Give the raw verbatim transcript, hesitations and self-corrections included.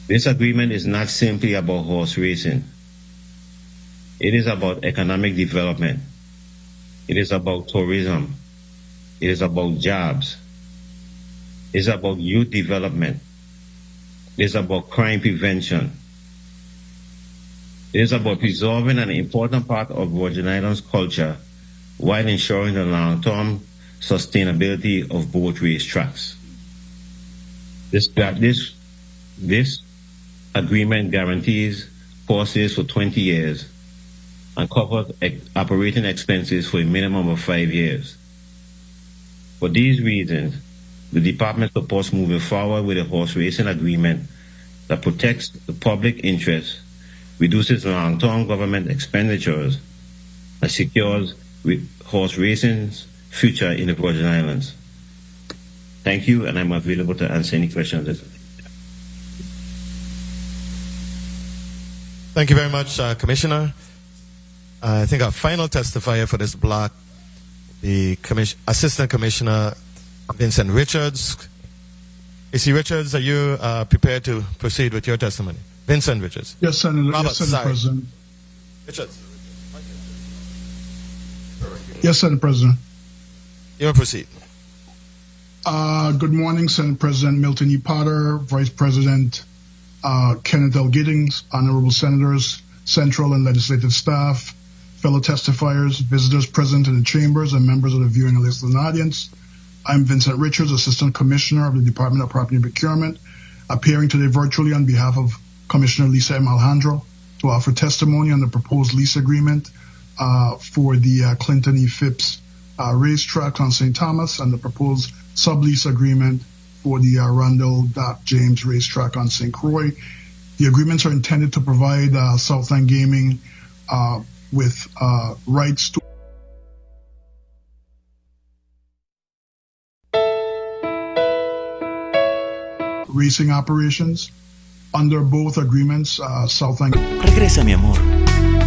This agreement is not simply about horse racing. It is about economic development. It is about tourism. It is about jobs. It is about youth development. It is about crime prevention. It is about preserving an important part of Virgin Islands culture while ensuring the long-term sustainability of both racetracks. This, this, this agreement guarantees horses for twenty years and covers ex- operating expenses for a minimum of five years. For these reasons, the department supports moving forward with a horse racing agreement that protects the public interest, reduces long-term government expenditures, and secures horse racing's future in the Virgin Islands. Thank you, and I'm available to answer any questions. Thank you very much, uh, Commissioner. Uh, I think our final testifier for this block, the commission, Assistant Commissioner Vincent Richards. A C Richards, are you uh, prepared to proceed with your testimony? Vincent Richards. Yes, Senator. Robert, yes, Senator sorry. President. Richards. Yes, Senator President. You may proceed. Uh, good morning, Senate President Milton E. Potter, Vice President uh, Kenneth L. Giddings, honorable senators, central and legislative staff, fellow testifiers, visitors present in the chambers, and members of the viewing and listening audience. I'm Vincent Richards, Assistant Commissioner of the Department of Property and Procurement, appearing today virtually on behalf of Commissioner Lisa M. Alejandro to offer testimony on the proposed lease agreement uh, for the uh, Clinton E. Phipps uh, racetrack on Saint Thomas and the proposed sublease agreement for the uh, Randall Doc James racetrack on Saint Croix. The agreements are intended to provide uh, Southland Gaming uh, with uh, rights to racing operations. Under both agreements, uh, Southland... Regresa, mi amor.